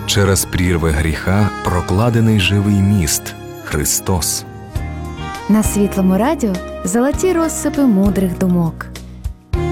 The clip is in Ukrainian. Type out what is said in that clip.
Через прірви гріха прокладений живий міст – Христос. На Світлому радіо золоті розсипи мудрих думок.